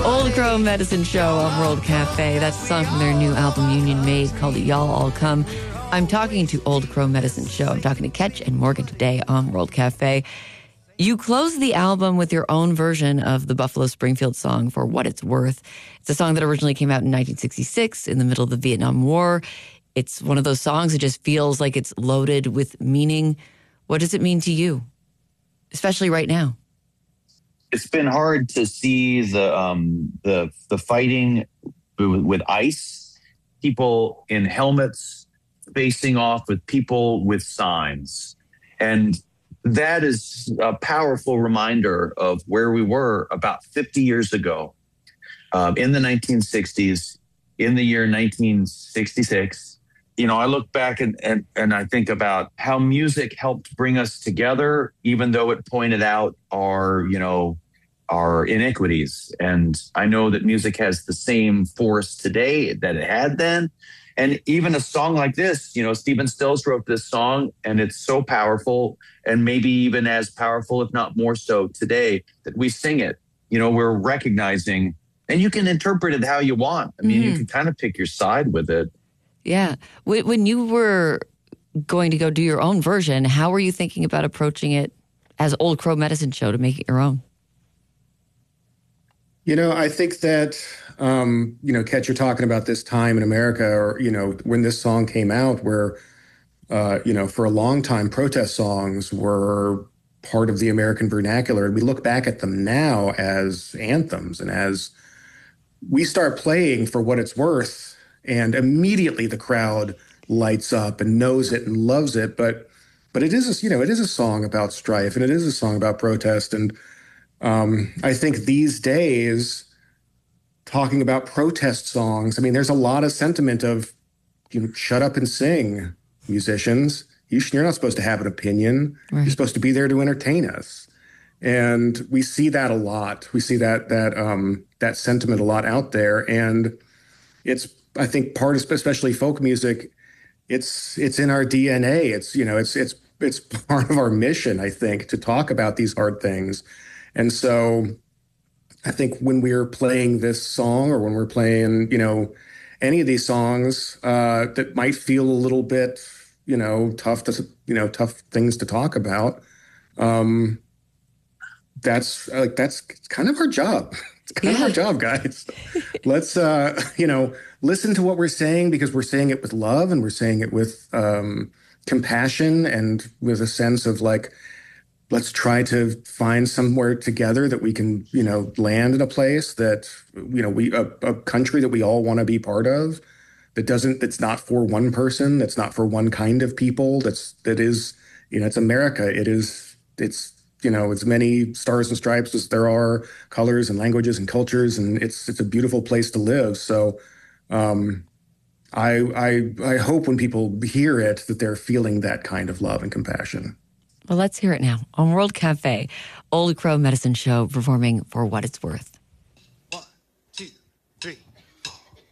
Old Crow Medicine Show on World Cafe. That's a song from their new album, Union Made, called Y'all All Come. I'm talking to Old Crow Medicine Show. I'm talking to Ketch and Morgan today on World Cafe. You close the album with your own version of the Buffalo Springfield song, For What It's Worth. It's a song that originally came out in 1966 in the middle of the Vietnam War. It's one of those songs that just feels like it's loaded with meaning. What does it mean to you, especially right now? It's been hard to see the fighting with ICE, people in helmets facing off with people with signs. And that is a powerful reminder of where we were about 50 years ago, in the 1960s, in the year 1966. You know, I look back and I think about how music helped bring us together, even though it pointed out our iniquities. And I know that music has the same force today that it had then. And even a song like this, you know, Stephen Stills wrote this song, and it's so powerful, and maybe even as powerful, if not more so today, that we sing it. You know, we're recognizing, and you can interpret it how you want. I mean, you can kind of pick your side with it. Yeah. When you were going to go do your own version, how were you thinking about approaching it as Old Crow Medicine Show to make it your own? You know, I think that, Ketch, you're talking about this time in America, or, you know, when this song came out where, for a long time, protest songs were part of the American vernacular. And we look back at them now as anthems, and as we start playing For What It's Worth, and immediately the crowd lights up and knows it and loves it. But it is a song about strife, and it is a song about protest. And I think these days, talking about protest songs, I mean, there's a lot of sentiment of, shut up and sing, musicians. You're not supposed to have an opinion. Right. You're supposed to be there to entertain us. And we see that a lot. We see that sentiment a lot out there. And it's, I think, part of, especially folk music, it's in our DNA. It's part of our mission, I think, to talk about these hard things. And so I think when we're playing this song, or when we're playing, any of these songs that might feel a little bit, tough things to talk about, that's kind of our job. It's kind of our job, guys. Let's, listen to what we're saying, because we're saying it with love, and we're saying it with compassion, and with a sense of let's try to find somewhere together that we can, land in a place that, a country that we all want to be part of, that's not for one person, that's not for one kind of people, it's America. It's many stars and stripes as there are colors and languages and cultures, and it's a beautiful place to live. So I hope when people hear it that they're feeling that kind of love and compassion. Well, let's hear it now on World Cafe. Old Crow Medicine Show performing For What It's Worth.